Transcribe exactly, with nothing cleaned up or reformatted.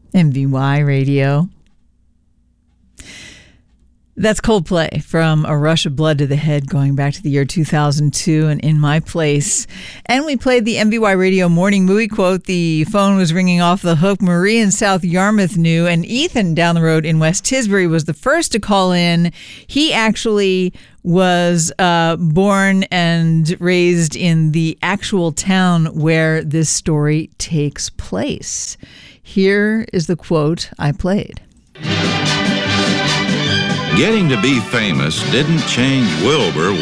M V Y Radio. That's Coldplay from A Rush of Blood to the Head, going back to the year two thousand two, and In My Place. And we played the M V Y Radio morning movie quote. The phone was ringing off the hook. Marie in South Yarmouth knew, and Ethan down the road in West Tisbury was the first to call in. He actually was uh, born and raised in the actual town where this story takes place. Here is the quote I played. Getting to be famous didn't change Wilbur